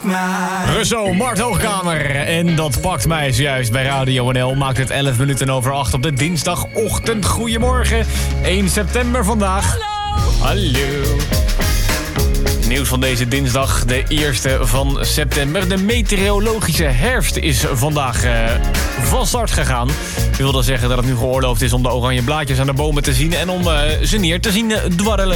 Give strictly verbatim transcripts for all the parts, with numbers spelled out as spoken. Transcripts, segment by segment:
pakt mij. Russo, Mart Hoogkamer. En dat pakt mij zojuist bij Radio N L. Maakt het elf minuten over acht op de dinsdagochtend. Goedemorgen, één september vandaag. Hallo. Hallo. Nieuws van deze dinsdag, de eerste van september. De meteorologische herfst is vandaag uh, van start gegaan. Dat wil dan zeggen dat het nu geoorloofd is om de oranje blaadjes aan de bomen te zien... en om uh, ze neer te zien uh, dwarrelen.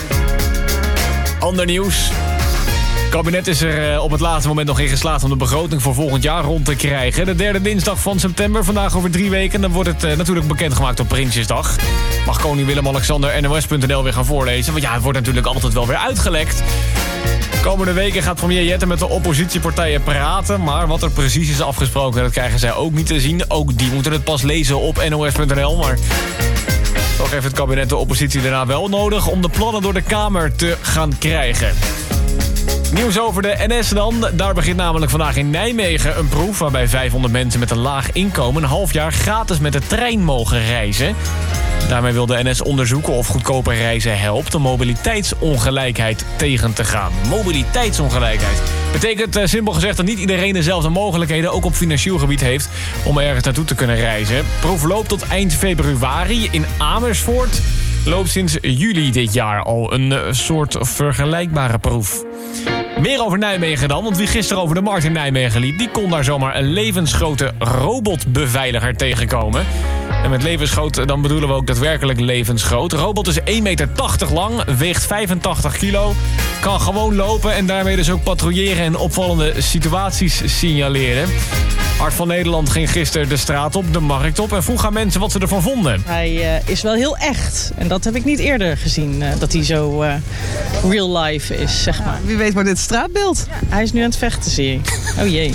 Ander nieuws. Het kabinet is er uh, op het laatste moment nog in geslaagd om de begroting voor volgend jaar rond te krijgen. De derde dinsdag van september, vandaag over drie weken. Dan wordt het uh, natuurlijk bekendgemaakt op Prinsjesdag. Mag koning Willem-Alexander N O S punt N L weer gaan voorlezen. Want ja, het wordt natuurlijk altijd wel weer uitgelekt. Komende weken gaat premier Jette met de oppositiepartijen praten. Maar wat er precies is afgesproken, dat krijgen zij ook niet te zien. Ook die moeten het pas lezen op N O S punt N L. Maar toch heeft het kabinet de oppositie daarna wel nodig om de plannen door de Kamer te gaan krijgen. Nieuws over de N S dan. Daar begint namelijk vandaag in Nijmegen een proef... waarbij vijfhonderd mensen met een laag inkomen... een half jaar gratis met de trein mogen reizen. Daarmee wil de N S onderzoeken of goedkoper reizen helpt... om mobiliteitsongelijkheid tegen te gaan. Mobiliteitsongelijkheid. Betekent uh, simpel gezegd dat niet iedereen dezelfde mogelijkheden... ook op financieel gebied heeft om ergens naartoe te kunnen reizen. Proef loopt tot eind februari in Amersfoort. Loopt sinds juli dit jaar al een uh, soort vergelijkbare proef. Meer over Nijmegen dan, want wie gisteren over de markt in Nijmegen liep... die kon daar zomaar een levensgrote robotbeveiliger tegenkomen. En met levensgroot dan bedoelen we ook daadwerkelijk levensgroot. De robot is één meter tachtig lang, weegt vijfentachtig kilo... kan gewoon lopen en daarmee dus ook patrouilleren... en opvallende situaties signaleren. Hart van Nederland ging gisteren de straat op, de markt op... en vroeg aan mensen wat ze ervan vonden. Hij uh, is wel heel echt. En dat heb ik niet eerder gezien, uh, dat hij zo uh, real life is, zeg maar. Wie weet maar dit straatbeeld. Ja, hij is nu aan het vechten, zie ik. Oh jee.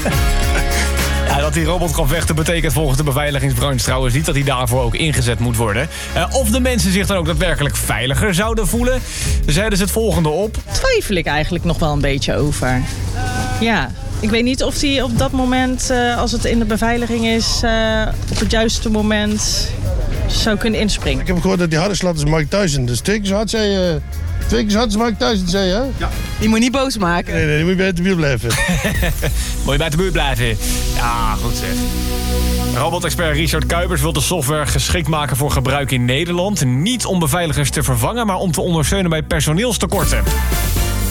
Ja, dat die robot kan vechten betekent volgens de beveiligingsbranche trouwens niet... dat hij daarvoor ook ingezet moet worden. Uh, of de mensen zich dan ook daadwerkelijk veiliger zouden voelen... zeiden ze het volgende op. Twijfel ik eigenlijk nog wel een beetje over. Ja. Ik weet niet of hij op dat moment, uh, als het in de beveiliging is... Uh, op het juiste moment zou kunnen inspringen. Ik heb gehoord dat die harde slat is Mike Tyson. Dus twee keer zo hard zei je... Twee keer zo hard is Mike Tyson, zei je, hè? Ja. Die moet je niet boos maken. Nee, nee, die moet je bij de buurt blijven. Moet je bij de buurt blijven. Ja, goed zeg. Robotexpert Richard Kuipers wil de software geschikt maken voor gebruik in Nederland. Niet om beveiligers te vervangen, maar om te ondersteunen bij personeelstekorten.